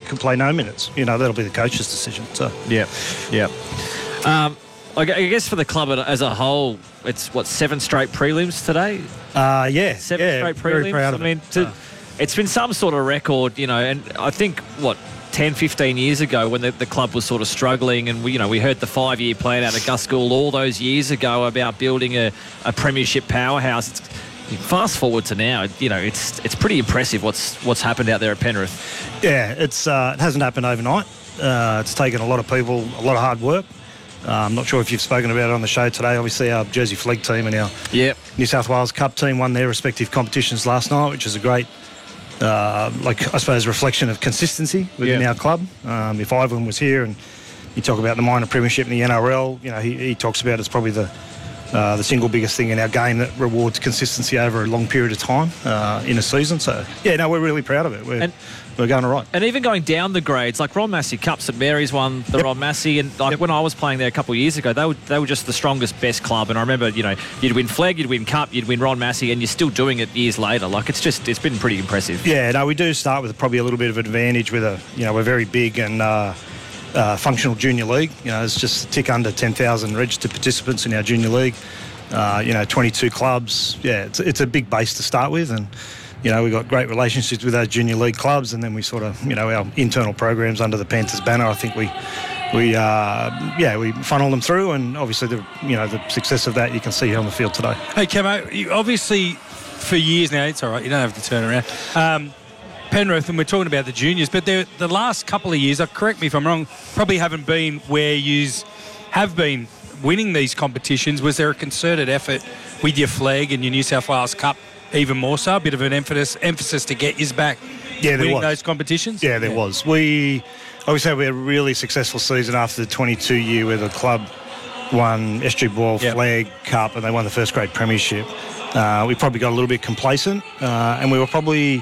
could play no minutes. That'll be the coach's decision. So yeah. I guess for the club as a whole, it's 7 straight prelims today. Yeah, 7 straight prelims. Very proud of it. It's been some sort of record, and I think 10, 15 years ago when the club was sort of struggling, and we heard the 5-year plan out of Gus Gould all those years ago about building a premiership powerhouse. Fast forward to now, it's pretty impressive what's happened out there at Penrith. Yeah, it hasn't happened overnight. It's taken a lot of people, a lot of hard work. I'm not sure if you've spoken about it on the show today. Obviously, our Jersey Flegg team and our New South Wales Cup team won their respective competitions last night, which is a great, I suppose, reflection of consistency within our club. If Ivan was here and you talk about the minor premiership in the NRL, he talks about it's probably the single biggest thing in our game that rewards consistency over a long period of time in a season. So, we're really proud of it. We're going all right. And even going down the grades, like Ron Massey Cup, St Mary's won the Ron Massey, and when I was playing there a couple of years ago, they were just the strongest, best club. And I remember, you'd win Flegg, you'd win Cup, you'd win Ron Massey, and you're still doing it years later. It's been pretty impressive. Yeah, no, we do start with probably a little bit of advantage with we're very big and functional junior league. It's just a tick under 10,000 registered participants in our junior league. 22 clubs. Yeah, it's a big base to start with, and we've got great relationships with those junior league clubs, and then we sort of our internal programs under the Panthers banner. I think we funnel them through, and obviously the success of that you can see on the field today. Hey Camo, you obviously for years now, it's all right, you don't have to turn around. Penrith, and we're talking about the juniors, but the last couple of years, correct me if I'm wrong, probably haven't been where yous have been winning these competitions. Was there a concerted effort with your Flegg and your New South Wales Cup, even more so, a bit of an emphasis to get yous back winning those competitions? Yeah, there was. We obviously had a really successful season after the 22 year where the club won SG Ball, Flegg, Cup, and they won the first grade premiership. We probably got a little bit complacent, and we were probably,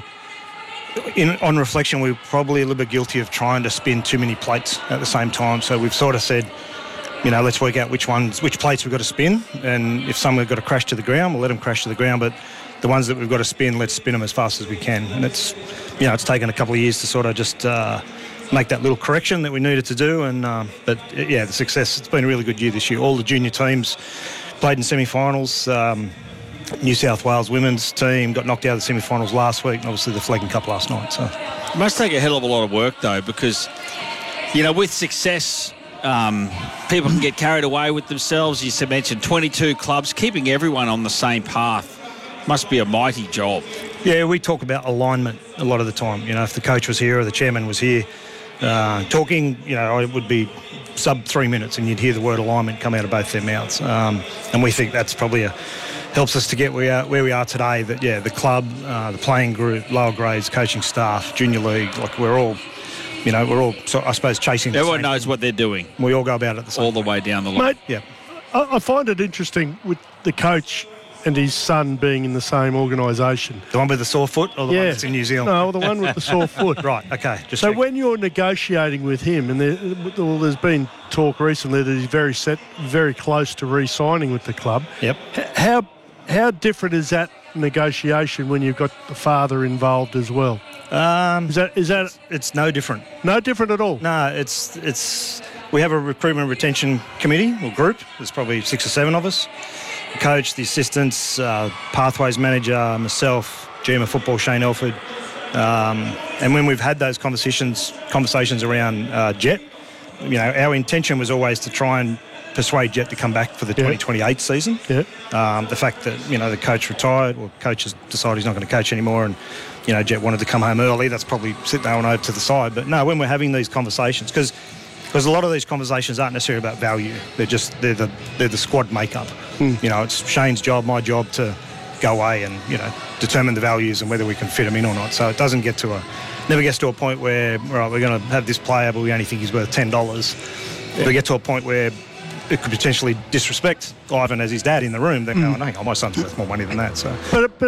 on reflection, we were probably a little bit guilty of trying to spin too many plates at the same time. So we've sort of said, let's work out which plates we've got to spin, and if some have got to crash to the ground, we'll let them crash to the ground, but the ones that we've got to spin, let's spin them as fast as we can. And it's taken a couple of years to sort of just make that little correction that we needed to do, and the success, it's been a really good year this year. All the junior teams played in semi-finals. New South Wales women's team got knocked out of the semi-finals last week, and obviously the Flegg and Cup last night. So it must take a hell of a lot of work, though, because, with success, people can get carried away with themselves. You mentioned 22 clubs. Keeping everyone on the same path must be a mighty job. Yeah, we talk about alignment a lot of the time. If the coach was here or the chairman was here talking, it would be sub 3 minutes and you'd hear the word alignment come out of both their mouths. And we think that's probably helps us to get where we are today. That, the club, the playing group, lower grades, coaching staff, junior league, we're all... we're all, I suppose, chasing the Everyone same knows what they're doing. We all go about it the same all the way down the line. Mate, I find it interesting with the coach and his son being in the same organisation. The one with the sore foot or the one that's in New Zealand? No, the one with the sore foot. Right, okay. So when you're negotiating with him, and there's been talk recently that he's very close to re-signing with the club. Yep. How different is that negotiation when you've got the father involved as well? Is that it's no different. No different at all? No, it's we have a recruitment and retention committee or group. There's probably 6 or 7 of us. The coach, the assistants, pathways manager, myself, GM of football, Shane Elford. And when we've had those conversations around Jet, our intention was always to try and persuade Jet to come back for the 2028 season. Yeah. The fact that, the coach retired, or coach has decided he's not going to coach anymore, and, Jet wanted to come home early, that's probably sit that one over to the side. But no, when we're having these conversations, because a lot of these conversations aren't necessarily about value. They're the squad makeup. It's Shane's job, my job to go away and, determine the values and whether we can fit them in or not. So it doesn't never gets to a point where, right, we're going to have this player, but we only think he's worth $10. We get to a point where it could potentially disrespect Ivan as his dad in the room. They're going, hey, my son's worth more money than that. So,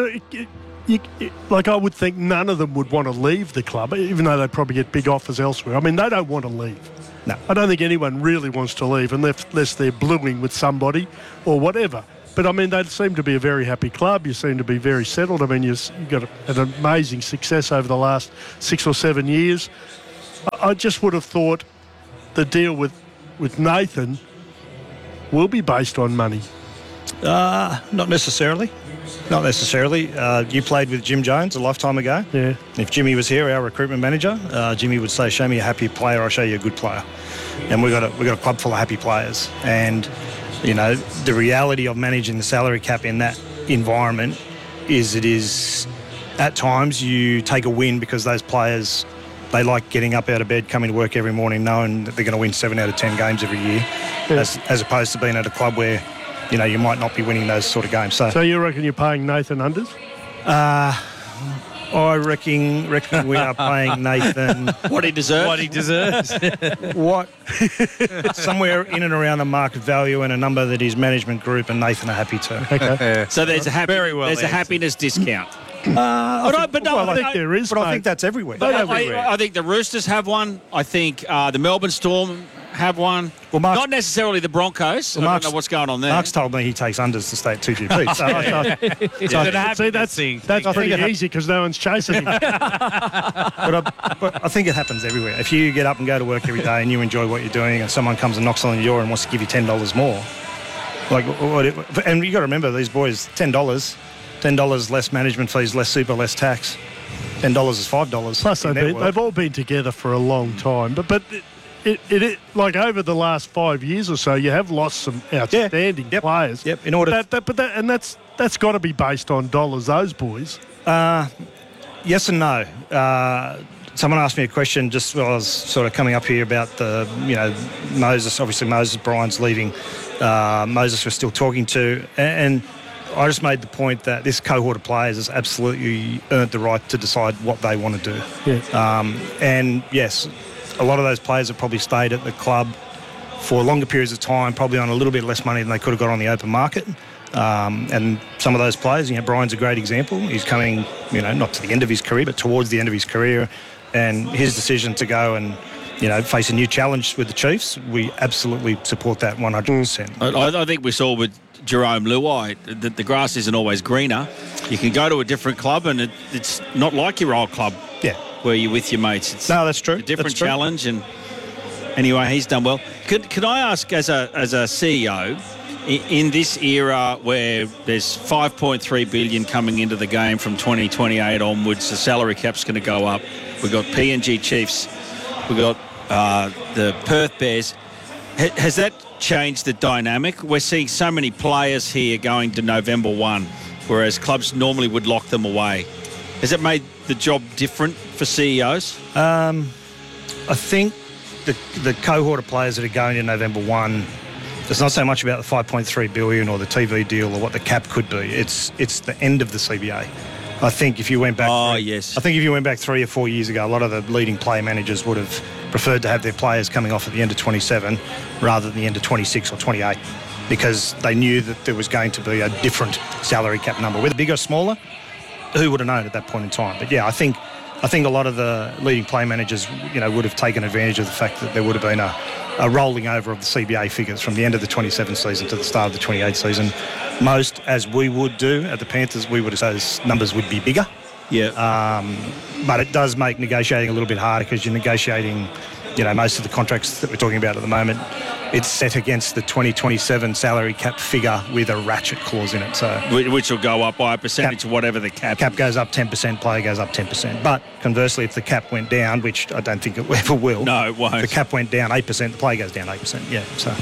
but I would think none of them would want to leave the club, even though they probably get big offers elsewhere. I mean, they don't want to leave. No. I don't think anyone really wants to leave unless they're bluing with somebody or whatever. But, I mean, they seem to be a very happy club. You seem to be very settled. I mean, you've got an amazing success over the last 6 or 7 years. I just would have thought the deal with Nathan will be based on money. Not necessarily. Not necessarily. You played with Jim Jones a lifetime ago. Yeah. If Jimmy was here, our recruitment manager, Jimmy would say, "Show me a happy player, I'll show you a good player." And we got a club full of happy players. And the reality of managing the salary cap in that environment is it is at times you take a win because those players, they like getting up out of bed, coming to work every morning knowing that they're going to win 7 out of 10 games every year, as opposed to being at a club where you might not be winning those sort of games. So you reckon you're paying Nathan unders? I reckon we are paying Nathan what he deserves. What he deserves. somewhere in and around the market value and a number that his management group and Nathan are happy to. Okay. So there's a Very well answered. happiness discount. I think there is. But I mate. think that's everywhere. I think the Roosters have one. I think the Melbourne Storm have one. Well, Mark's- not necessarily the Broncos. I don't know what's going on there. Mark's told me he takes unders to stay at 2GP. See, that's pretty easy because no one's chasing him. But I think it happens everywhere. If you get up and go to work every day and you enjoy what you're doing and someone comes and knocks on your door and wants to give you $10 more, and you got to remember, these boys, $10 less management fees, less super, less tax. $10 is $5. Plus, they've all been together for a long time. But it like over the last 5 years or so, you have lost some outstanding players. Yep. In order, that's got to be based on dollars. Those boys. yes and no. Someone asked me a question just while I was sort of coming up here about Moses. Obviously, Brian's leaving. Moses we're still talking to, and I just made the point that this cohort of players has absolutely earned the right to decide what they want to do. Yeah. And yes, a lot of those players have probably stayed at the club for longer periods of time, probably on a little bit less money than they could have got on the open market. And some of those players, Brian's a great example. He's coming, not to the end of his career, but towards the end of his career. And his decision to go and, face a new challenge with the Chiefs, we absolutely support that 100%. I think we saw with Jerome Luai that the grass isn't always greener. You can go to a different club and it's not like your old club. Yeah. Where you're with your mates. It's no, that's true. A different challenge. And anyway, he's done well. Could I ask, as a CEO, in this era where there's $5.3 billion coming into the game from 2028 onwards, the salary cap's going to go up. We've got PNG Chiefs. We've got the Perth Bears. Has that changed the dynamic? We're seeing so many players here going to November 1, whereas clubs normally would lock them away. Has it made the job different for CEOs? I think the cohort of players that are going to November 1, it's not so much about the $5.3 billion or the TV deal or what the cap could be. It's the end of the CBA. I think if you went back... yes. I think if you went back 3 or 4 years ago, a lot of the leading player managers would have preferred to have their players coming off at the end of 27 rather than the end of 26 or 28 because they knew that there was going to be a different salary cap number. Whether bigger or smaller, who would have known at that point in time? But yeah, I think a lot of the leading play managers, would have taken advantage of the fact that there would have been a rolling over of the CBA figures from the end of the 27 season to the start of the 28 season. Most, as we would do at the Panthers, we would have said those numbers would be bigger. Yeah. But it does make negotiating a little bit harder because you're negotiating, most of the contracts that we're talking about at the moment, it's set against the 2027 salary cap figure with a ratchet clause in it. So which will go up by a percentage of whatever the cap. Cap goes up 10%, player goes up 10%. But conversely, if the cap went down, which I don't think it ever will. No, it won't. The cap went down 8%, the player goes down 8%. Yeah, so...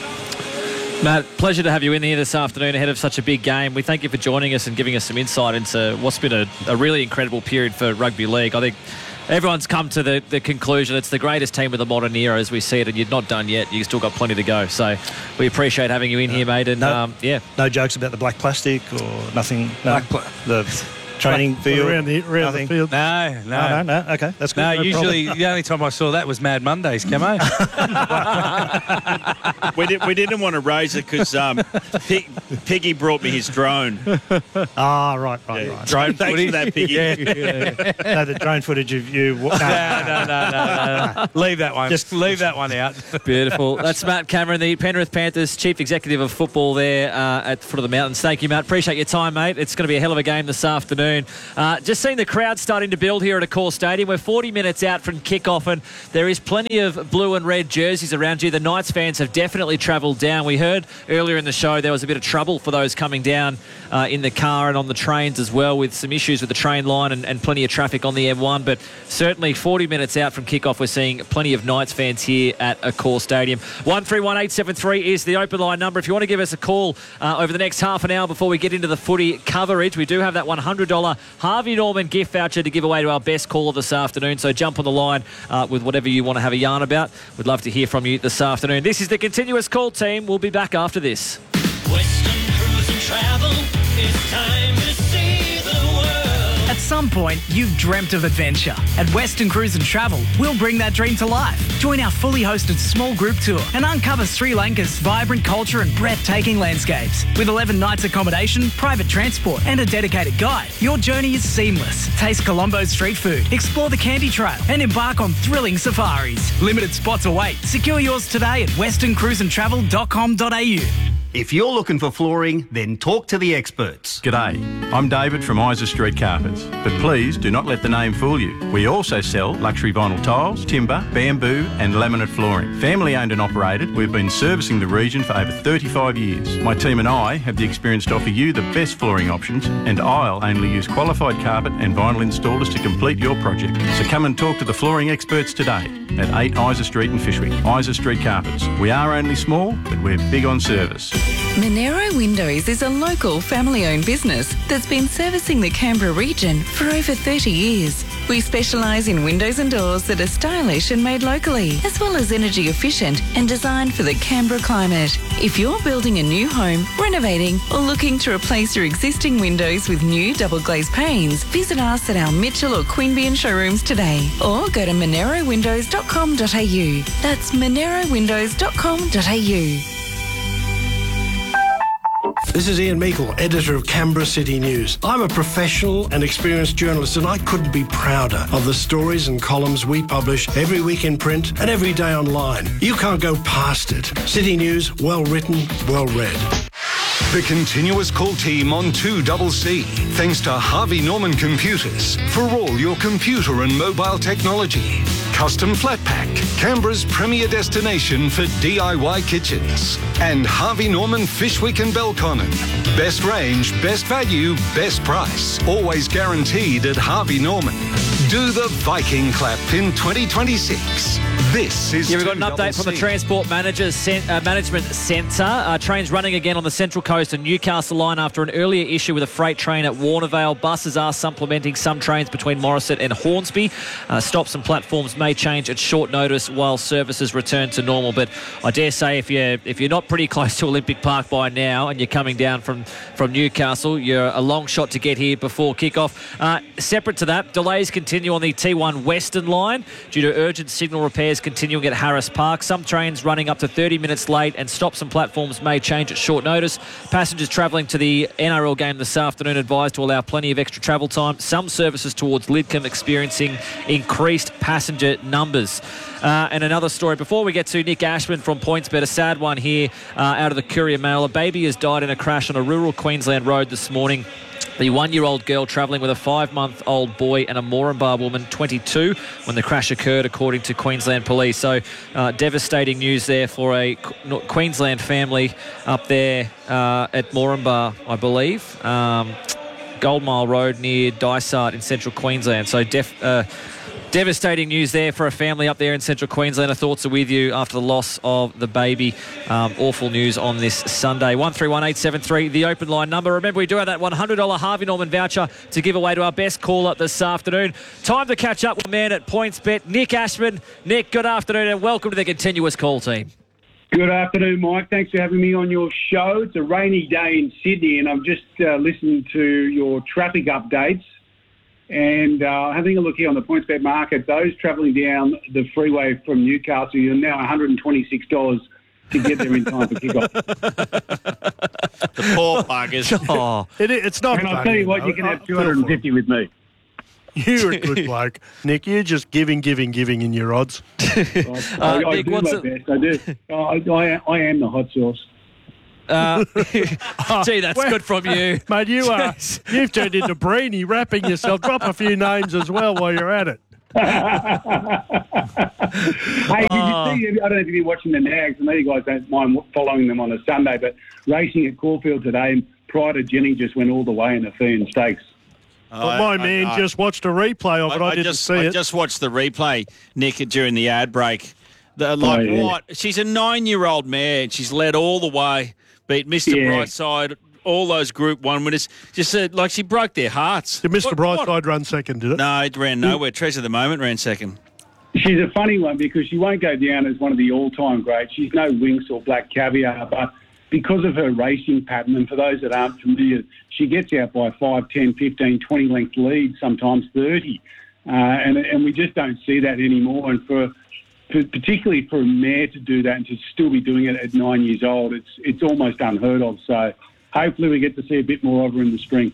Matt, pleasure to have you in here this afternoon ahead of such a big game. We thank you for joining us and giving us some insight into what's been a really incredible period for rugby league. I think everyone's come to the conclusion it's the greatest team of the modern era as we see it, and you're not done yet. You've still got plenty to go. So we appreciate having you in here, mate. And no jokes about the black plastic or nothing. No, the training field around the field. No. Okay, that's good. No, usually the only time I saw that was Mad Mondays, Camo. We didn't want to raise it because Piggy brought me his drone. Right. Drone Thanks for that, Piggy. No, the drone footage of you. No. Leave that one. Just leave that one out. Beautiful. That's Matt Cameron, the Penrith Panthers Chief Executive of Football there at the foot of the mountains. Thank you, Matt. Appreciate your time, mate. It's going to be a hell of a game this afternoon. afternoon. Just seeing the crowd starting to build here at Accor Stadium. We're 40 minutes out from kickoff, and there is plenty of blue and red jerseys around you. The Knights fans have definitely travelled down. We heard earlier in the show there was a bit of trouble for those coming down in the car and on the trains as well, with some issues with the train line and plenty of traffic on the M1. But certainly 40 minutes out from kickoff, we're seeing plenty of Knights fans here at Accor Stadium. 131873 is the open line number. If you want to give us a call over the next half an hour before we get into the footy coverage, we do have that $100 Harvey Norman gift voucher to give away to our best caller this afternoon. So jump on the line with whatever you want to have a yarn about. We'd love to hear from you this afternoon. This is the Continuous Call team. We'll be back after this. Western Cruise and Travel, it's time to see the world. At some point, you've dreamt of adventure. At Western Cruise and Travel, we'll bring that dream to life. Join our fully hosted small group tour and uncover Sri Lanka's vibrant culture and breathtaking landscapes. With 11 nights accommodation, private transport and a dedicated guide, your journey is seamless. Taste Colombo's street food, explore the Candy Trail and embark on thrilling safaris. Limited spots await. Secure yours today at westerncruiseandtravel.com.au. If you're looking for flooring, then talk to the experts. G'day, I'm David from Isa Street Carpets, but please do not let the name fool you. We also sell luxury vinyl tiles, timber, bamboo and laminate flooring. Family owned and operated, we've been servicing the region for over 35 years. My team and I have the experience to offer you the best flooring options, and I'll only use qualified carpet and vinyl installers to complete your project. So come and talk to the flooring experts today at 8 Isa Street in Fishwick. Isa Street Carpets. We are only small, but we're big on service. Monero Windows is a local family-owned business that's been servicing the Canberra region for over 30 years. We specialise in windows and doors that are stylish and made locally, as well as energy efficient and designed for the Canberra climate. If you're building a new home, renovating or looking to replace your existing windows with new double glazed panes, visit us at our Mitchell or Queanbeyan showrooms today, or go to monerowindows.com.au. That's monerowindows.com.au. This is Ian Meikle, editor of Canberra City News. I'm a professional and experienced journalist, and I couldn't be prouder of the stories and columns we publish every week in print and every day online. You can't go past it. City News, well written, well read. The Continuous Call team on 2CC. Thanks to Harvey Norman Computers for all your computer and mobile technology. Custom Flat Pack, Canberra's premier destination for DIY kitchens. And Harvey Norman Fishwick and Belconnen. Best range, best value, best price. Always guaranteed at Harvey Norman. Do the Viking clap in 2026. This is we've got an update from the Transport Management Centre. Trains running again on the Central Coast and Newcastle line after an earlier issue with a freight train at Warnervale. Buses are supplementing some trains between Morisset and Hornsby. Stops and platforms may change at short notice while services return to normal. But I dare say if you're not pretty close to Olympic Park by now and you're coming down from Newcastle, you're a long shot to get here before kickoff. Separate to that, delays continue on the T1 Western line due to urgent signal repairs continuing at Harris Park. Some trains running up to 30 minutes late, and stops and platforms may change at short notice. Passengers travelling to the NRL game this afternoon advised to allow plenty of extra travel time. Some services towards Lidcombe experiencing increased passenger numbers. And another story before we get to Nick Ashman from PointsBet, a sad one here out of the Courier Mail. A baby has died in a crash on a rural Queensland road this morning. The 1-year-old girl travelling with a 5-month-old boy and a Moranbah woman, 22, when the crash occurred, according to Queensland Police. So devastating news there for a Queensland family up there at Moranbah, I believe. Gold Mile Road near Dysart in central Queensland. So devastating news there for a family up there in central Queensland. Our thoughts are with you after the loss of the baby. Awful news on this Sunday. 131873, the open line number. Remember, we do have that $100 Harvey Norman voucher to give away to our best caller this afternoon. Time to catch up with a man at PointsBet, Nick Ashman. Nick, good afternoon and welcome to the Continuous Call team. Good afternoon, Mike. Thanks for having me on your show. It's a rainy day in Sydney and I've just listened to your traffic updates. And having a look here on the PointsBet market, those travelling down the freeway from Newcastle, you're now $126 to get there in time for kickoff. The poor buggers. It's not. And I'll tell you what, you can have 250 with me. You're a good bloke, Nick. You're just giving in your odds. I do my best. I do. I am the hot sauce. Gee, that's good from you. Mate, you've turned into Breeny, wrapping yourself. Drop a few names as well while you're at it. Hey, did you see, I don't know if you've been watching the Nags. I know you guys don't mind following them on a Sunday, but racing at Caulfield today, and Pride of Jennings just went all the way in the Fern Stakes. But my man just watched a replay of it. I didn't see it. I just watched the replay, Nick, during the ad break. What? She's a 9-year-old mare, and she's led all the way, beat Mr. Brightside, all those Group 1 winners. Just like she broke their hearts. Did Mr. Brightside run second, did it? No, it ran nowhere. Treasure the Moment ran second. She's a funny one because she won't go down as one of the all-time greats. She's no Winx or Black Caviar, but because of her racing pattern, and for those that aren't familiar, she gets out by 5, 10, 15, 20-length leads, sometimes 30. And we just don't see that anymore. And particularly for a mare to do that and to still be doing it at 9 years old, it's almost unheard of. So hopefully we get to see a bit more of her in the spring.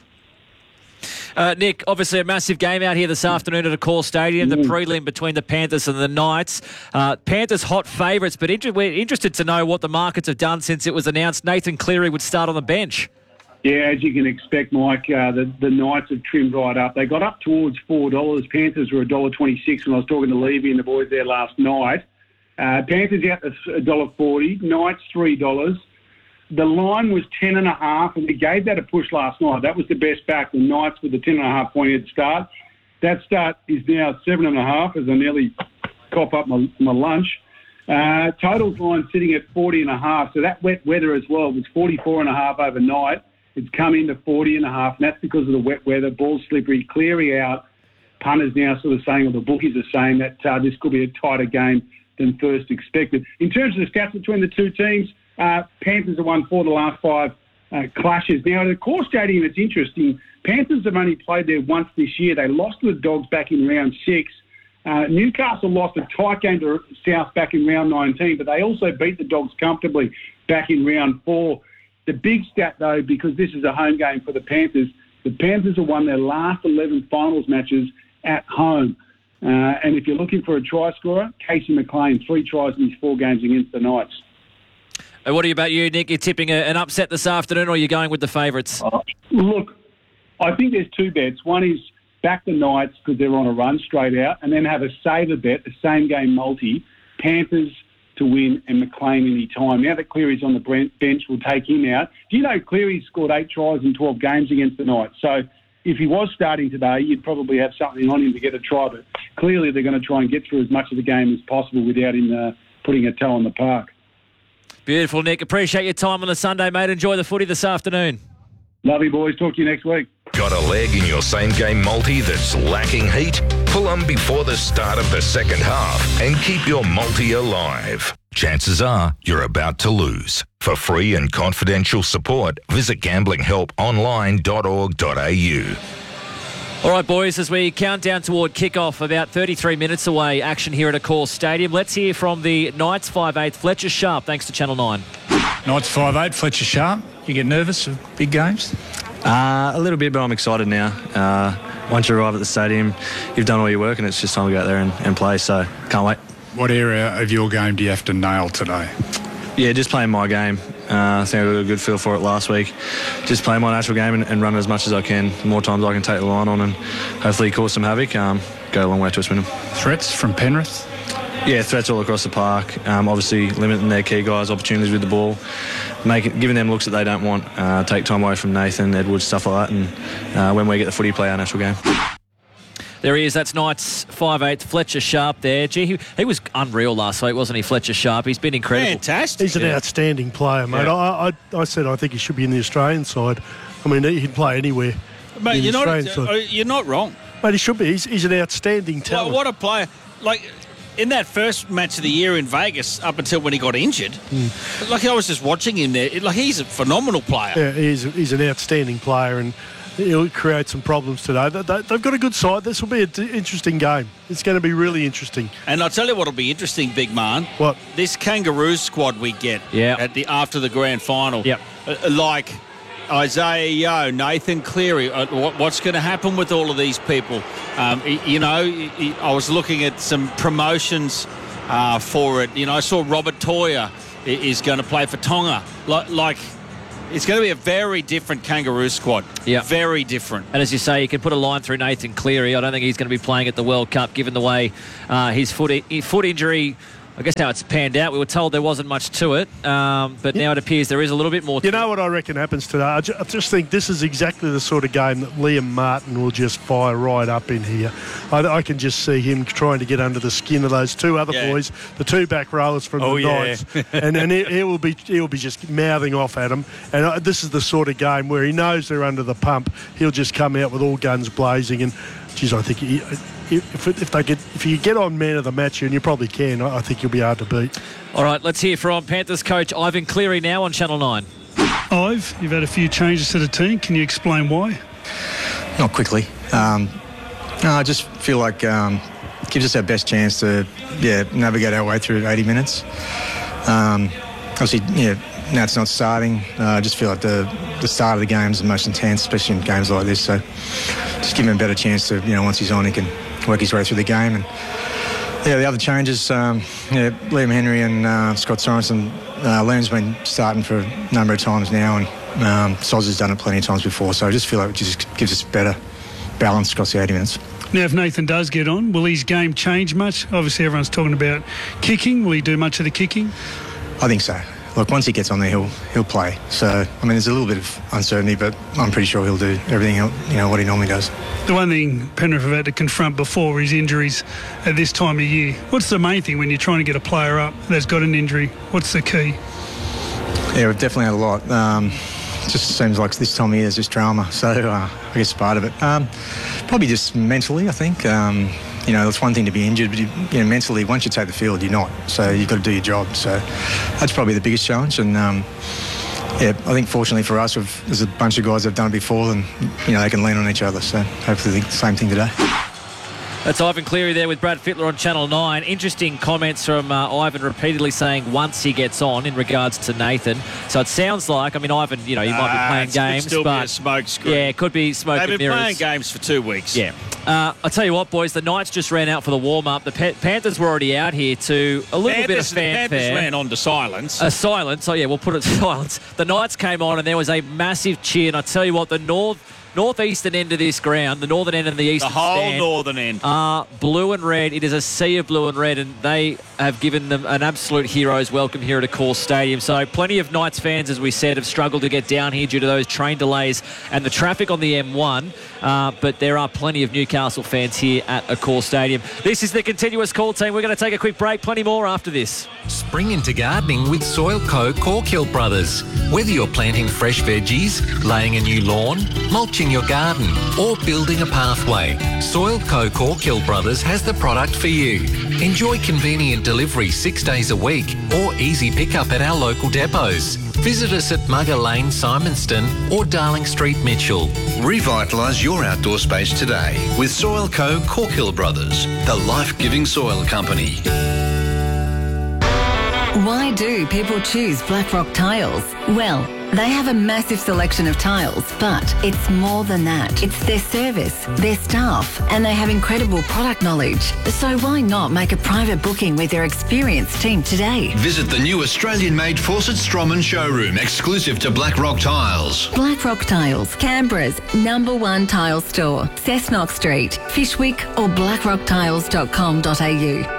Nick, obviously a massive game out here this afternoon at Accor Stadium, the prelim between the Panthers and the Knights. Panthers hot favourites, but we're interested to know what the markets have done since it was announced Nathan Cleary would start on the bench. Yeah, as you can expect, Mike, the Knights have trimmed right up. They got up towards $4. Panthers were $1.26 when I was talking to Levy and the boys there last night. Panthers out to $1.40, Knights $3. The line was 10.5, and we gave that a push last night. That was the best back. The Knights with the 10.5 point head start. That start is now 7.5 as I nearly cop up my lunch. Totals line sitting at 40.5. So that wet weather as well was 44.5 overnight. It's come into 40.5, and that's because of the wet weather. Ball slippery, Cleary out. Punters now sort of saying, or the bookies are saying that this could be a tighter game than first expected. In terms of the stats between the two teams, Panthers have won 4 of the last 5 clashes. Now, at the Accor Stadium, it's interesting. Panthers have only played there once this year. They lost to the Dogs back in round 6. Newcastle lost a tight game to South back in round 19, but they also beat the Dogs comfortably back in round 4. The big stat, though, because this is a home game for the Panthers have won their last 11 finals matches at home. And if you're looking for a try scorer, Casey McLean, 3 tries in his 4 games against the Knights. What about you, Nick? You're tipping an upset this afternoon, or are you going with the favourites? Look, I think there's 2 bets. One is back the Knights because they're on a run straight out, and then have a saver bet, a same-game multi, Panthers to win and McLean any time. Now that Cleary's on the bench, we'll take him out. Do you know Cleary scored 8 tries in 12 games against the Knights? So if he was starting today, you'd probably have something on him to get a try, but clearly they're going to try and get through as much of the game as possible without him putting a toe on the park. Beautiful, Nick. Appreciate your time on the Sunday, mate. Enjoy the footy this afternoon. Love you, boys. Talk to you next week. Got a leg in your same-game multi that's lacking heat? Pull on before the start of the second half and keep your multi alive. Chances are you're about to lose. For free and confidential support, visit gamblinghelponline.org.au. All right, boys, as we count down toward kickoff, about 33 minutes away, action here at Accor Stadium. Let's hear from the Knights 5'8", Fletcher Sharp, thanks to Channel 9. Knights 5'8", Fletcher Sharp. You get nervous of big games? A little bit, but I'm excited now. Once you arrive at the stadium, you've done all your work and it's just time to go out there and play, so can't wait. What area of your game do you have to nail today? Yeah, just playing my game. I think I got a good feel for it last week. Just playing my natural game and run as much as I can. The more times I can take the line on and hopefully cause some havoc, go a long way to us winning. Threats from Penrith? Yeah, threats all across the park. Obviously limiting their key guys' opportunities with the ball, giving them looks that they don't want, take time away from Nathan, Edwards, stuff like that, and when we get the footy, play our natural game. There he is. That's Knights 5'8", Fletcher Sharp there. Gee, he was unreal last week, wasn't he, Fletcher Sharp? He's been incredible. Fantastic. He's an outstanding player, mate. Yeah. I said I think he should be in the Australian side. I mean, he can play anywhere. Mate, you're not wrong. Mate, he should be. He's an outstanding talent. What a player. Like, in that first match of the year in Vegas, up until when he got injured, like I was just watching him there, like he's a phenomenal player. Yeah, he's an outstanding player, and he'll create some problems today. They've got a good side. This will be an interesting game. It's going to be really interesting. And I'll tell you what will be interesting, big man. What? This Kangaroos squad we get after the grand final. Yep. Like Isaiah Yeo, Nathan Cleary. What's going to happen with all of these people? I was looking at some promotions for it. I saw Robert Toya is going to play for Tonga. Like It's going to be a very different Kangaroo squad. Yeah. Very different. And as you say, you can put a line through Nathan Cleary. I don't think he's going to be playing at the World Cup, given the way his foot injury, I guess how it's panned out. We were told there wasn't much to it, but now it appears there is a little bit more to it. You know what I reckon happens today? I just think this is exactly the sort of game that Liam Martin will just fire right up in here. I can just see him trying to get under the skin of those two other boys, the two back rollers from the Knights, and he will be just mouthing off at them. And this is the sort of game where he knows they're under the pump. He'll just come out with all guns blazing. And geez, I think if you get on man of the match, and you probably can, I think you'll be hard to beat. All right, let's hear from Panthers coach Ivan Cleary now on Channel 9. Ive, you've had a few changes to the team. Can you explain why? Not quickly. I just feel like it gives us our best chance to navigate our way through 80 minutes. Obviously, now it's not starting. I just feel like the start of the game is the most intense, especially in games like this. So just give him a better chance to, once he's on, he can work his way through the game. And the other changes, Liam Henry and Scott Sorensen. Liam's been starting for a number of times now, and Soz has done it plenty of times before. So I just feel like it just gives us better balance across the 80 minutes. Now, if Nathan does get on, will his game change much? Obviously, everyone's talking about kicking. Will he do much of the kicking? I think so. Look, once he gets on there, he'll play. So, there's a little bit of uncertainty, but I'm pretty sure he'll do everything, what he normally does. The one thing Penrith have had to confront before is injuries at this time of year. What's the main thing when you're trying to get a player up that's got an injury? What's the key? Yeah, we've definitely had a lot. It just seems like this time of year is just drama. So, I guess part of it. Probably just mentally, I think. It's one thing to be injured, but mentally, once you take the field, you're not. So you've got to do your job. So that's probably the biggest challenge. And I think fortunately for us, there's a bunch of guys that have done it before, and they can lean on each other. So hopefully the same thing today. That's Ivan Cleary there with Brad Fittler on Channel 9. Interesting comments from Ivan repeatedly saying once he gets on in regards to Nathan. So it sounds like, Ivan, he might be playing games. Could still but be a smoke screen. Yeah, it could be smoke and mirrors. They've been playing games for 2 weeks. Yeah. I'll tell you what, boys, the Knights just ran out for the warm-up. The Panthers were already out here to a little bit of fanfare. The Panthers ran on to silence. A silence. Oh, yeah, we'll put it to silence. The Knights came on and there was a massive cheer. And I tell you what, the northeastern end of this ground, the northern end and the eastern stand, northern end, are blue and red. It is a sea of blue and red, and they have given them an absolute hero's welcome here at Accor Stadium. So plenty of Knights fans, as we said, have struggled to get down here due to those train delays and the traffic on the M1, but there are plenty of Newcastle fans here at Accor Stadium. This is the Continuous Call team. We're going to take a quick break. Plenty more after this. Spring into gardening with Soilco Corkhill Brothers. Whether you're planting fresh veggies, laying a new lawn, mulching your garden, or building a pathway, Soilco Corkhill Brothers has the product for you. Enjoy convenient delivery 6 days a week or easy pickup at our local depots. Visit us at Mugger Lane, Simonston or Darling Street, Mitchell. Revitalise your outdoor space today with Soilco Corkhill Brothers, the life-giving soil company. Why do people choose Blackrock Tiles? Well, they have a massive selection of tiles, but it's more than that. It's their service, their staff, and they have incredible product knowledge. So why not make a private booking with their experienced team today? Visit the new Australian-made Fawcett Stroman showroom, exclusive to Blackrock Tiles. Blackrock Tiles, Canberra's #1 tile store. Cessnock Street, Fishwick or blackrocktiles.com.au.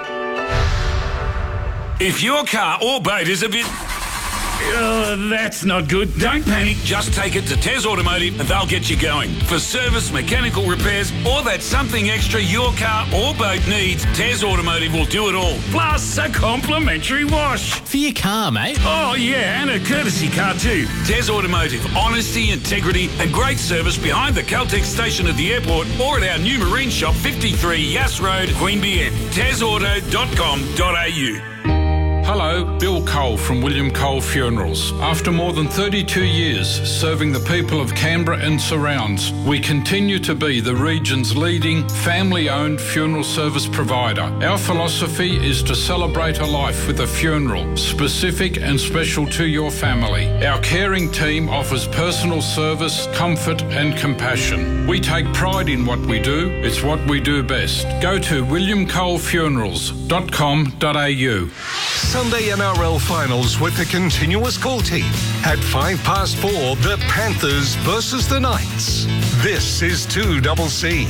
If your car or boat is a bit... that's not good. Don't panic. Just take it to Tez Automotive and they'll get you going. For service, mechanical repairs, or that something extra your car or boat needs, Tez Automotive will do it all. Plus a complimentary wash. For your car, mate. Oh, yeah, and a courtesy car too. Tez Automotive. Honesty, integrity, and great service behind the Caltex station at the airport or at our new marine shop, 53 Yass Road, Queanbeyan. TezAuto.com.au. Hello, Bill Cole from William Cole Funerals. After more than 32 years serving the people of Canberra and surrounds, we continue to be the region's leading family-owned funeral service provider. Our philosophy is to celebrate a life with a funeral, specific and special to your family. Our caring team offers personal service, comfort and compassion. We take pride in what we do. It's what we do best. Go to williamcolefunerals.com.au. Sunday NRL finals with the continuous call team. At 4:05, the Panthers versus the Knights. This is 2CC.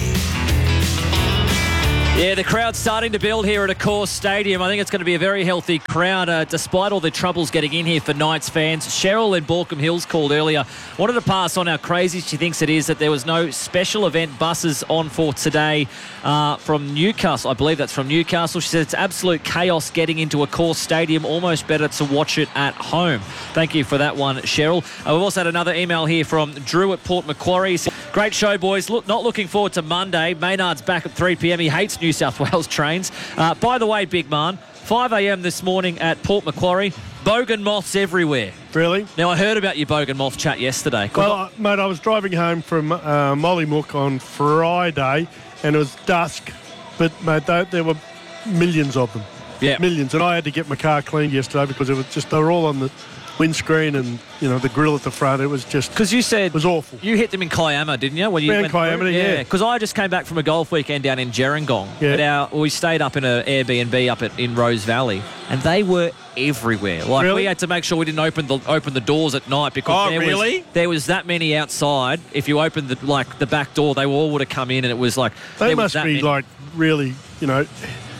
Yeah, the crowd's starting to build here at Accor Stadium. I think it's going to be a very healthy crowd, despite all the troubles getting in here for Knights fans. Cheryl in Baulkham Hills called earlier. Wanted to pass on how crazy she thinks it is that there was no special event buses on for today from Newcastle. I believe that's from Newcastle. She said it's absolute chaos getting into Accor Stadium. Almost better to watch it at home. Thank you for that one, Cheryl. We've also had another email here from Drew at Port Macquarie. Great show, boys. Not looking forward to Monday. Maynard's back at 3 p.m. He hates New South Wales trains. By the way, Big Man, 5 a.m. this morning at Port Macquarie, bogan moths everywhere. Really? Now, I heard about your bogan moth chat yesterday. Well, mate, I was driving home from Mollymook on Friday, and it was dusk, but, mate, there were millions of them. Yeah. Millions. And I had to get my car cleaned yesterday because it was just, they were all on the windscreen and, you know, the grill at the front. It was just... Because you said... It was awful. You hit them in Kiama, didn't you? When you went Kiama, yeah. Because I just came back from a golf weekend down in Gerringong. Yeah. We stayed up in an Airbnb up in Rose Valley, and they were everywhere. Like, really? We had to make sure we didn't open the doors at night because there was that many outside. If you opened the back door, they all would have come in, and it was like... They must be, like, really, you know,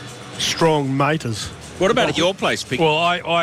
strong maters. What about at your place, Pick? Well,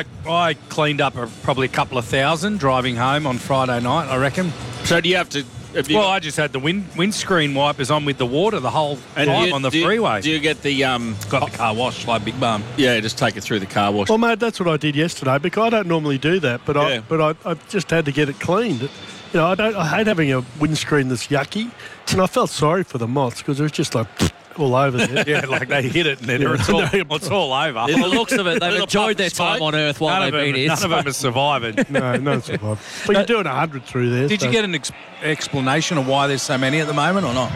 I cleaned up probably a couple of thousand driving home on Friday night, I reckon. So do you have to... I just had the windscreen wipers on with the water the whole time on the freeway. Do you get the... Got the car washed like Big Bum. Yeah, just take it through the car wash. Well, mate, that's what I did yesterday because I don't normally do that, but I just had to get it cleaned. You know, I hate having a windscreen that's yucky, and I felt sorry for the moths because it was just like... all over there. Yeah, like they hit it and then it's all over. By the looks of it, they've enjoyed their time on Earth while they've been here. None of them are surviving. No surviving. But you're doing 100 through there. Did you get an explanation of why there's so many at the moment or not?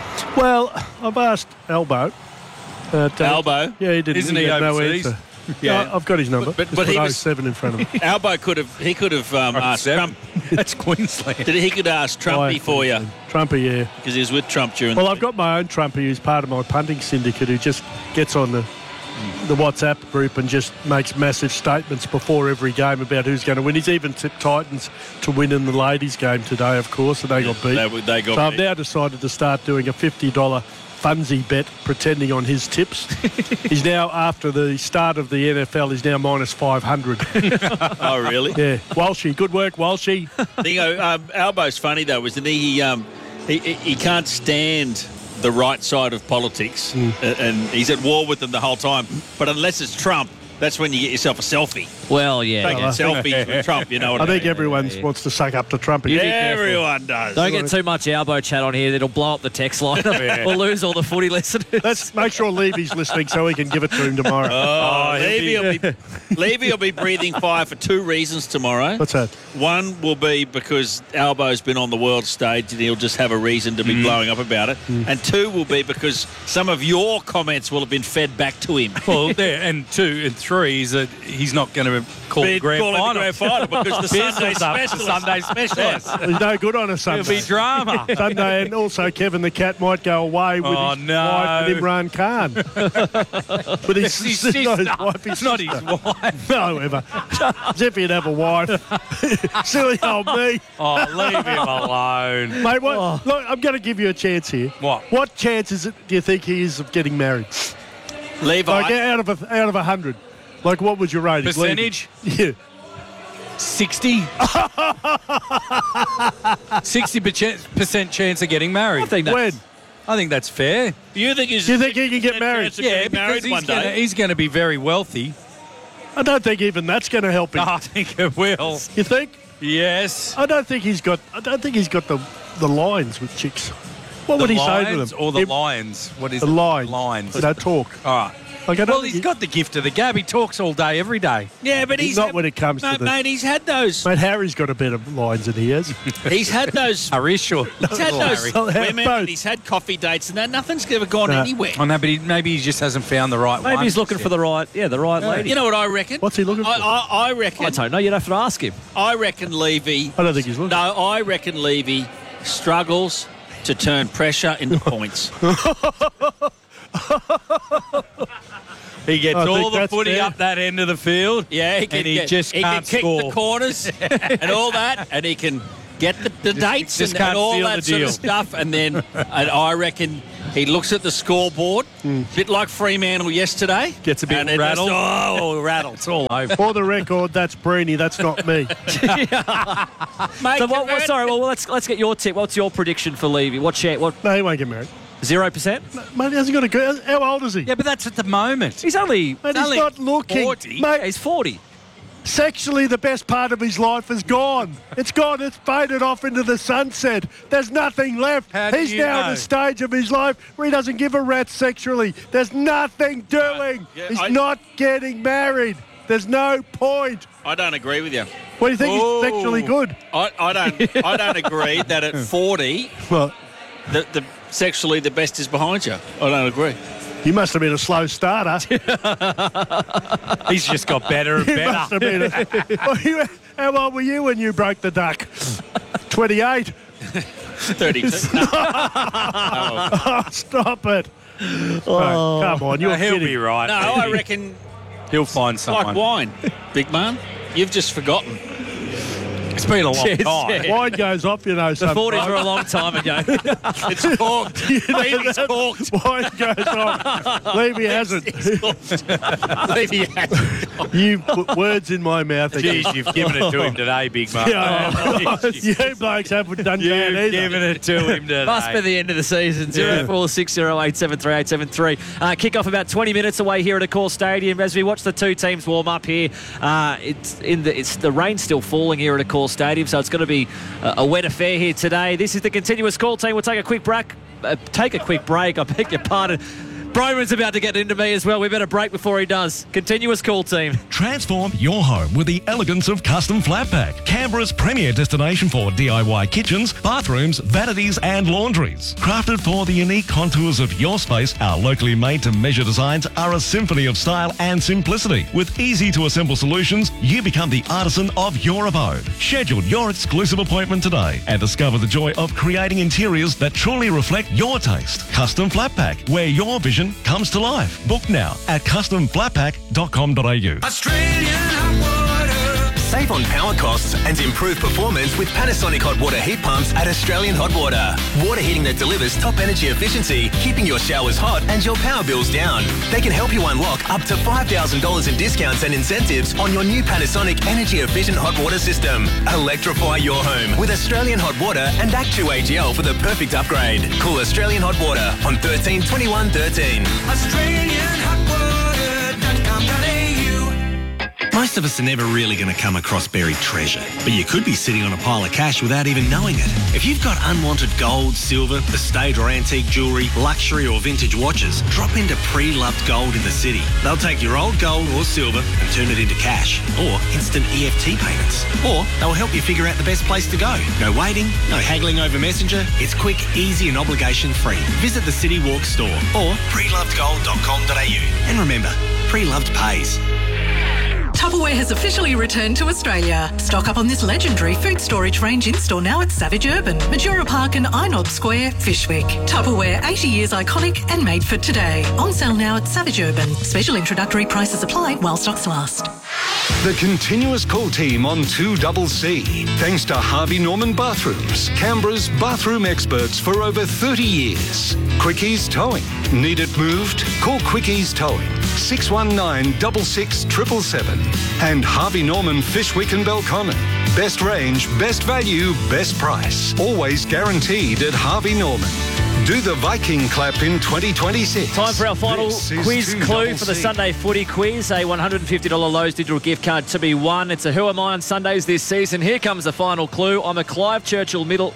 Well, I've asked Albo. Albo? Yeah, he didn't. Isn't he overseas? No answer. Yeah, no, I've got his number. But he was 07 in front of him. Albo could have asked Trump. That's Queensland. He could ask Trumpy for you. Trumpy, yeah. Because he was with Trump during. Well, I've got my own Trumpy who's part of my punting syndicate who just gets on the WhatsApp group and just makes massive statements before every game about who's going to win. He's even tipped Titans to win in the ladies' game today, of course, and they got beat. They got beat. I've now decided to start doing a $50 funsy bet pretending on his tips. He's now, after the start of the NFL, he's now minus 500. Oh, really? Yeah. Walshy, good work, Walshy. Albo's funny, though, isn't he? He can't stand the right side of politics, and he's at war with them the whole time. But unless it's Trump, that's when you get yourself a selfie. Well, yeah. Taking selfies with Trump, you know what I mean? I think everyone wants to suck up to Trump. Everyone does. Don't get too much Albo chat on here. It'll blow up the text line. We'll lose all the footy listeners. Let's make sure Levy's listening so we can give it to him tomorrow. Levy will be breathing fire for two reasons tomorrow. What's that? One will be because Albo's been on the world stage and he'll just have a reason to be blowing up about it. And two will be because some of your comments will have been fed back to him. Well, yeah, and two and three is that he's not going to call the grand final because the Sunday specialist. He's no good on a Sunday. It'll be drama. Sunday, and also Kevin the Cat might go away with his wife and Imran Khan. With his sister. It's not his wife. No, ever. As if he'd have a wife. Silly old me. Oh, leave him alone. Mate, look, I'm going to give you a chance here. What chances do you think he is of getting married? Levi. Like out of 100. Like, what would your rating? Percentage? Yeah. 60? 60% chance of getting married. When? I think that's fair. Do you think he can get married? Yeah, because he's going to be very wealthy. I don't think even that's going to help him. I think it will. You think? Yes. I don't think he's got the lines with chicks. What would he say to them? Or the lions? What is the lines? Lines. They don't talk. All right. Well, he's got the gift of the gab. He talks all day, every day. Yeah, but he's not when it comes to the... Mate, he's had those... Mate, Harry's got a bit of lines than he has. He's had those... He's had those women, and he's had coffee dates, and nothing's ever gone anywhere. Oh, no, but maybe he just hasn't found the right one. Maybe he's looking for the right lady. You know what I reckon? What's he looking for? I reckon... I don't know. You'd have to ask him. I reckon Levy... I don't think he's looking. No, I reckon Levy struggles to turn pressure into points. He gets all the footy up that end of the field. Yeah, he can, and he just he can't can kick score. the corners and all that, and he can get the dates just and can't all seal that the sort deal. of stuff. And then and I reckon he looks at the scoreboard, bit like Fremantle yesterday. Gets a bit and it rattled. Just, rattled. It's all over. For the record, that's Breeny. That's not me. Mate, So sorry, well, let's get your tip. What's your prediction for Levy? What share? What? No, he won't get married. 0%? Mate, he hasn't got a good. How old is he? Yeah, but that's at the moment. He's only. Mate, he's not looking. 40. Mate, He's 40. sexually, the best part of his life is gone. It's gone. It's faded off into the sunset. There's nothing left. How do He's you now know? at a stage of his life where he doesn't give a rat's sexually. There's nothing doing. He's not getting married. There's no point. I don't agree with you. What do you think? He's sexually good? I don't agree that at 40, Well, the sexually the best is behind you. I don't agree. you must have been a slow starter. He's just got better and You must have been how old were you when you broke the duck? 28. 32. Oh, stop it. Oh, come on. You're he'll kidding. be right. No, I reckon He'll find it's someone. like wine, big man. You've just forgotten. It's been a long Yes, time. yeah. Wine goes off, you know. The 40s were a long time ago. It's corked. Levy's corked. Wine goes off. Levy hasn't. Levy hasn't. You put words in my mouth again. Jeez, you've given it to him today, big man. Yeah, you blokes haven't done You've bad either. given it to him today. Must be the end of the season. 0460873873. Kick off about 20 minutes away here at Accor Stadium as we watch the two teams warm up here. It's the rain's still falling here at Accor Stadium, so it's going to be a wet affair here today. This is the continuous call team. We'll take a quick break. I beg your pardon. Broman's about to get into me as well. We better break before he does. Continuous call team. Transform your home with the elegance of Custom Flat Pack, Canberra's premier destination for DIY kitchens, bathrooms, vanities and laundries. Crafted for the unique contours of your space, our locally made-to-measure designs are a symphony of style and simplicity. With easy-to-assemble solutions, you become the artisan of your abode. Schedule your exclusive appointment today and discover the joy of creating interiors that truly reflect your taste. Custom Flat Pack, where your vision comes to life. Book now at customflatpack.com.au. Save on power costs and improve performance with Panasonic hot water heat pumps at Australian Hot Water. Water heating that delivers top energy efficiency, keeping your showers hot and your power bills down. They can help you unlock up to $5,000 in discounts and incentives on your new Panasonic energy efficient hot water system. Electrify your home with Australian Hot Water and Act2 AGL for the perfect upgrade. Call Australian Hot Water on 13 21 13. Most of us are never really going to come across buried treasure, but you could be sitting on a pile of cash without even knowing it. If you've got unwanted gold, silver, estate or antique jewellery, luxury or vintage watches, drop into Pre-Loved Gold in the city. They'll take your old gold or silver and turn it into cash or instant EFT payments. Or they'll help you figure out the best place to go. No waiting, no haggling over Messenger. It's quick, easy and obligation-free. Visit the City Walk store or prelovedgold.com.au. And remember, Pre-Loved pays. Tupperware has officially returned to Australia. Stock up on this legendary food storage range in-store now at Savage Urban, Majura Park and Inod Square, Fishwick. Tupperware, 80 years iconic and made for today. On sale now at Savage Urban. Special introductory prices apply while stocks last. The continuous call team on 2CC. Thanks to Harvey Norman Bathrooms, Canberra's bathroom experts for over 30 years. Quickies Towing. Need it moved? Call Quickies Towing. 619 66 777. And Harvey Norman Fishwick and Belconnen. Best range, best value, best price. Always guaranteed at Harvey Norman. Do the Viking clap in 2026. Time for our final This is quiz 2CC. clue for the Sunday footy quiz. A $150 Lowe's digital gift card to be won. It's a Who Am I on Sundays this season. Here comes the final clue. I'm a Clive Churchill medal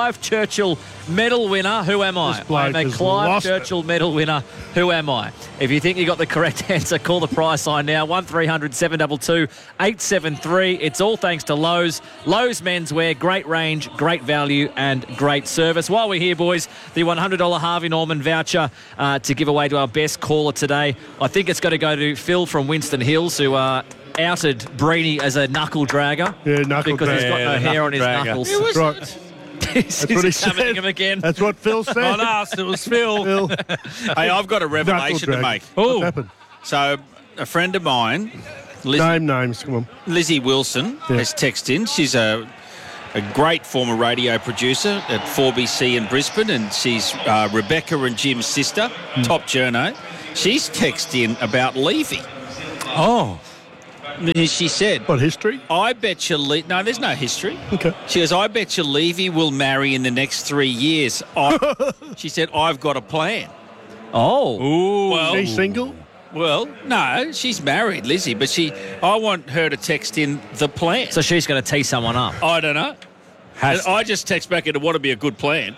winner. Who am I? This bloke I'm a has Clive lost it. Churchill medal winner. Who am I? If you think you got the correct answer, call the price line now. 1300 722 873. It's all thanks to Lowe's. Lowe's Menswear. Great range, great value and great service. While we're here, boys, the $100 Harvey Norman voucher to give away to our best caller today. I think it's going to go to Phil from Winston Hills, who outed Breeny as a knuckle dragger. Yeah, knuckle because he's got dragger. no hair on his Knuckle knuckles. dragger. That's right. He's what he examining said. him again. That's what Phil said. On us, it was Phil. Hey, I've got a revelation to make. What happened? So a friend of mine, Name names, come on. Lizzie Wilson, has texted in. She's a great former radio producer at 4BC in Brisbane, and she's Rebecca and Jim's sister, top journo. She's texted in about Levy. Oh. She said... What, history? I bet you... No, there's no history. Okay. She goes, I bet you Levy will marry in the next 3 years. She said, I've got a plan. Oh. Ooh. Well, she's single? Well, no, she's married, Lizzie, but I want her to text in the plan. So she's going to tee someone up. I don't know. And I just text back into what would be a good plan.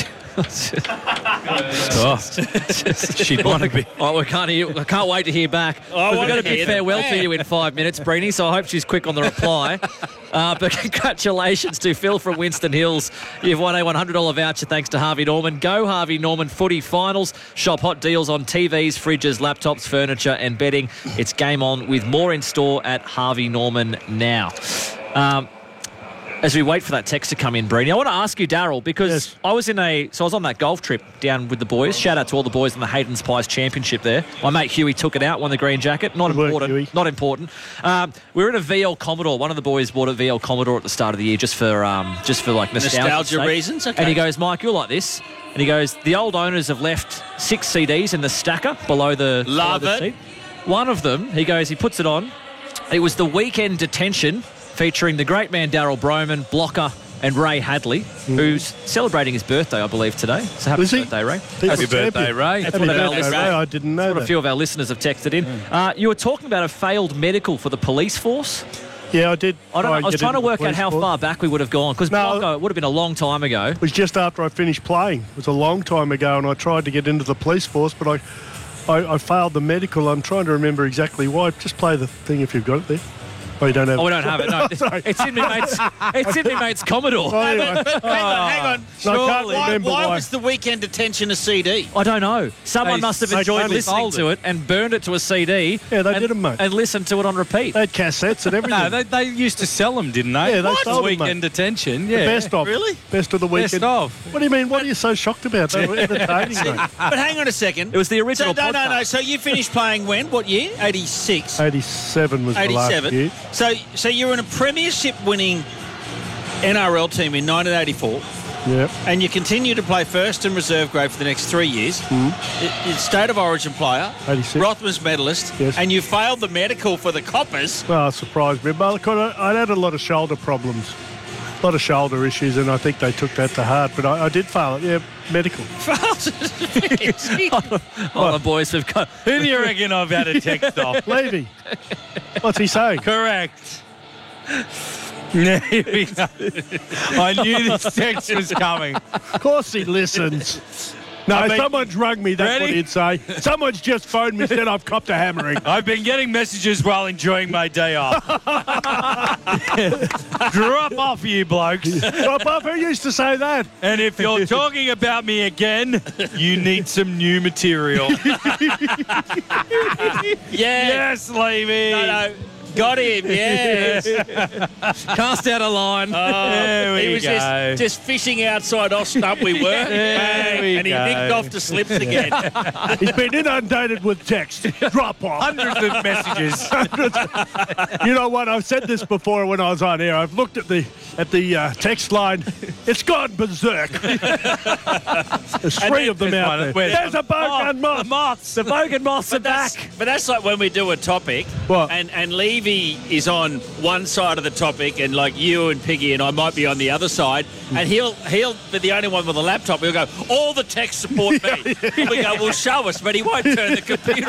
She'd want to be. Oh, I can't wait to hear back. We've got a big farewell for you in 5 minutes, Breeny, so I hope she's quick on the reply. But congratulations to Phil from Winston Hills. You've won a $100 voucher thanks to Harvey Norman. Go Harvey Norman Footy Finals. Shop hot deals on TVs, fridges, laptops, furniture and bedding. It's game on with more in store at Harvey Norman now. As we wait for that text to come in, Breeny, I want to ask you, Daryl, because I was on that golf trip down with the boys. Shout out to all the boys in the Hayden's Pies Championship there. My mate Huey took it out, won the green jacket. Not important. Not important. We were in a VL Commodore. One of the boys bought a VL Commodore at the start of the year just for like nostalgia reasons. Okay. And he goes, Mike, you'll like this. And he goes, the old owners have left 6 CDs in the stacker below the seat. One of them, he goes, he puts it on. It was The Weekend Detention, featuring the great man Daryl Broman, Blocker and Ray Hadley, who's celebrating his birthday, I believe, today. So happy birthday, Ray. Happy birthday, Ray. Happy birthday, Ray. I didn't know That's what that. a few of our listeners have texted in. You were talking about a failed medical for the police force. Yeah, I did. I was trying to work out how far back we would have gone, because Blocker, it would have been a long time ago. It was just after I finished playing. It was a long time ago, and I tried to get into the police force, but I failed the medical. I'm trying to remember exactly why. Just play the thing if you've got it there. Oh, you don't have it? Oh, we don't have it. No, it's in my mate's Commodore. Hang on. Why was The Weekend Detention a CD? I don't know. Someone must have enjoyed listening to it and burned it to a CD. Yeah, they did them, mate. And listened to it on repeat. They had cassettes and everything. No, they used to sell them, didn't they? Yeah, they sold them, Weekend Detention. The Yeah. best of. Really? Best of the weekend. Best of. What do you mean? What are you so shocked about? They were entertaining, mate. But hang on a second. It was the original podcast. No. So you finished playing when? What year? 86? 87 was the last year. So you were in a premiership-winning NRL team in 1984. Yep. And you continue to play first and reserve grade for the next 3 years. State of origin player, 86. Rothmans medalist, and you failed the medical for the Coppers. Well, it surprised me. But I had a lot of shoulder problems, a lot of shoulder issues, and I think they took that to heart. But I did fail it. Yeah, medical. Hold on, boys. We've got... Who do you reckon I've had a text off? Levy. What's he saying? Correct. Here we go. I knew this text was coming. Of course he listens. No, someone's rung me, that's what he'd say. Someone's just phoned me and said I've copped a hammering. I've been getting messages while enjoying my day off. Drop off, you blokes. Drop off? Who used to say that? And if you're talking about me again, you need some new material. Yes, Levy. No. Got him, yes. Cast out a line. There we he was go. just fishing outside off stump we were. And he nicked off to slips again. He's been inundated with text. Drop off. Hundreds of messages. You know what? I've said this before when I was on air. I've looked at the text line. It's gone berserk. There's 3 of them out there. There's a bogan moth. The bogan moths are back. But that's like when we do a topic. What? And Levy is on one side of the topic, and like you and Piggy and I might be on the other side, and he'll be the only one with a laptop. He'll go, all the text support me. We go, well, show us, but he won't turn the computer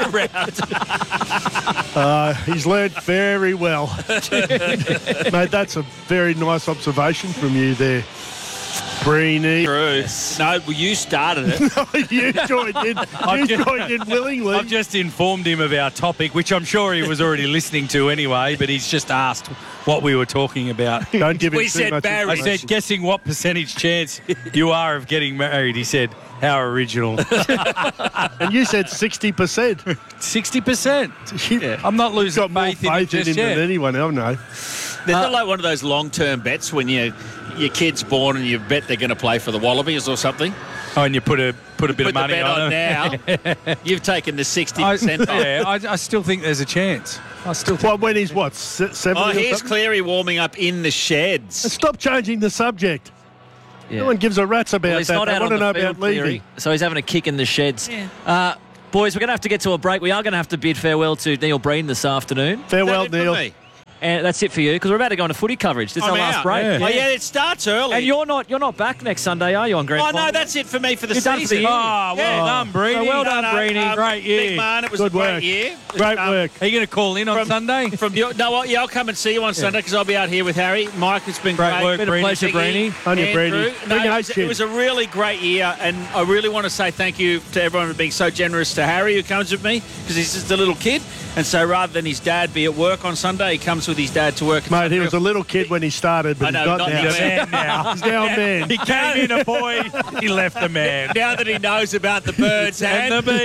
around. He's learned very well. Mate, that's a very nice observation from you there, Breeny. True. No, well, you started it. No, you joined in. Joined in willingly. I've just informed him of our topic, which I'm sure he was already listening to anyway, but he's just asked what we were talking about. Don't give him We too said much Barry. I said, guessing what percentage chance you are of getting married. He said, how original. And you said 60%. 60%. I'm not losing faith in it just in yet. anyone else, no. There's not like one of those long-term bets when your kid's born and you bet they're going to play for the Wallabies or something. Oh, and you put a bit of money the bet on it. Now. You've taken the 60% off. I still think there's a chance. Well, when he's what, 70? Oh, here's Cleary warming up in the sheds. Stop changing the subject. Yeah. No one gives a rat's about Well, he's that. not They out want on to know the field, about Levy. Cleary, so he's having a kick in the sheds. Yeah. Boys, we're going to have to get to a break. We are going to have to bid farewell to Neil Breen this afternoon. Farewell, Neil. And that's it for you, because we're about to go into footy coverage. This is our last break. Yeah. Oh, yeah, it starts early. And you're not back next Sunday, are you, on Grand Oh, Final? no, that's it for me for the You're season. done for the year. Oh, well done, Breedy. Well done, Breedy. Great year. Big man, it was Good a great work. year. Great work. Are you going to call in on Sunday? Yeah, I'll come and see you on Sunday because I'll be out here with Harry. Mike, it's been great. Work, Been a pleasure, Breedy. On you, Andrew. Breedy. No, it was a really great year, and I really want to say thank you to everyone for being so generous to Harry, who comes with me, because he's just a little kid. And so rather than his dad be at work on Sunday, he comes with his dad to work. Mate, he was a little kid when he started, but I know, he's not not now. now. Man now. He's now a man. He came in a boy, he left a man. Now that he knows about the birds And the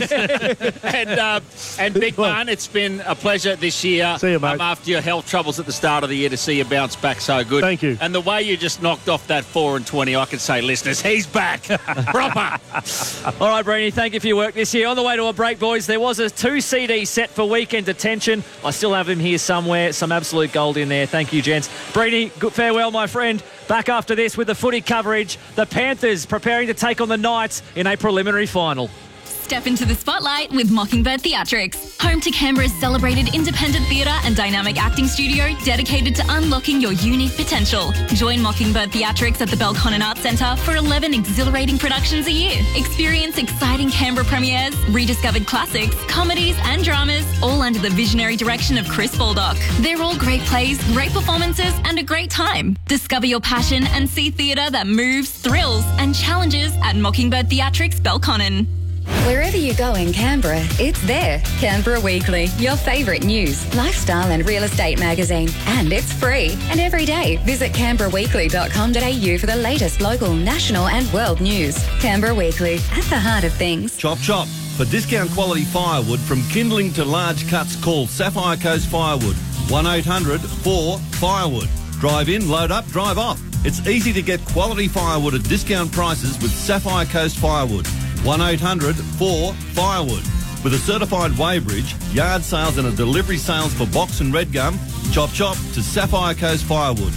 bees. and Big Man, it's been a pleasure this year. See you, mate. After your health troubles at the start of the year, to see you bounce back so good. Thank you. And the way you just knocked off that 4 and 20, I can say, listeners, he's back. Proper. All right, Breedy, thank you for your work this year. On the way to a break, boys, there was a 2 CD set for weekend detention. I still have him here somewhere. Some absolute gold in there. Thank you, gents. Breedy, good farewell, my friend. Back after this with the footy coverage. The Panthers preparing to take on the Knights in a preliminary final. Step into the spotlight with Mockingbird Theatrics, home to Canberra's celebrated independent theatre and dynamic acting studio dedicated to unlocking your unique potential. Join Mockingbird Theatrics at the Belconnen Arts Centre for 11 exhilarating productions a year. Experience exciting Canberra premieres, rediscovered classics, comedies and dramas, all under the visionary direction of Chris Baldock. They're all great plays, great performances and a great time. Discover your passion and see theatre that moves, thrills and challenges at Mockingbird Theatrics Belconnen. Wherever you go in Canberra, it's there. Canberra Weekly, your favourite news, lifestyle and real estate magazine. And it's free. And every day, visit canberraweekly.com.au for the latest local, national and world news. Canberra Weekly, at the heart of things. Chop chop. For discount quality firewood from kindling to large cuts, call Sapphire Coast Firewood. 1-800-4-FIREWOOD. Drive in, load up, drive off. It's easy to get quality firewood at discount prices with Sapphire Coast Firewood. 1-800-4-FIREWOOD. With a certified weighbridge, yard sales and a delivery sales for box and red gum, chop chop to Sapphire Coast Firewood.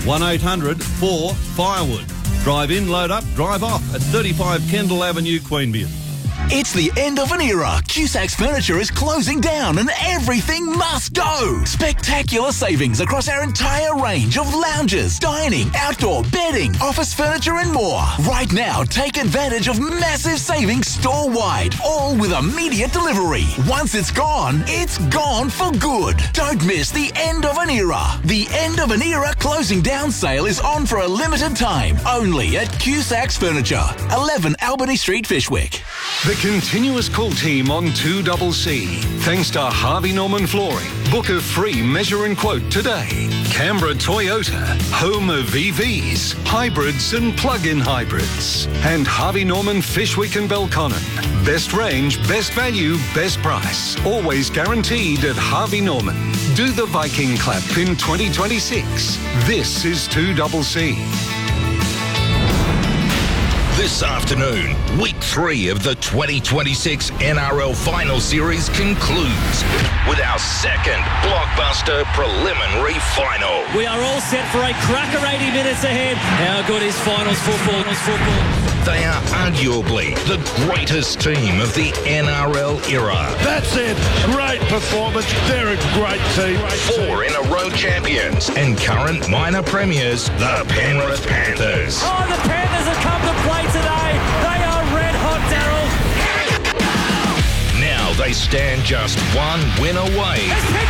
1-800-4-FIREWOOD. Drive in, load up, drive off at 35 Kendall Avenue, Queanbeyan. It's the end of an era. Cusac's Furniture is closing down and everything must go. Spectacular savings across our entire range of lounges, dining, outdoor, bedding, office furniture and more. Right now, take advantage of massive savings store-wide, all with immediate delivery. Once it's gone for good. Don't miss the end of an era. The end of an era closing down sale is on for a limited time, only at Cusac's Furniture, 11 Albany Street, Fishwick. The continuous call team on 2CC. Thanks to Harvey Norman Flooring. Book a free measure and quote today. Canberra Toyota, home of EVs, hybrids and plug-in hybrids. And Harvey Norman Fishwick and Belconnen. Best range, best value, best price. Always guaranteed at Harvey Norman. Do the Viking clap in 2026. This is 2CC. This afternoon, week 3 of the 2026 NRL Final Series concludes with our second blockbuster preliminary final. We are all set for a cracker 80 minutes ahead. How good is finals football? They are arguably the greatest team of the NRL era. That's it. Great performance. They're a great team. 4 in a row champions and current minor premiers, the Penrith Panthers. Oh, the Panthers have come to play today. They are red hot, Daryl. Now they stand just one win away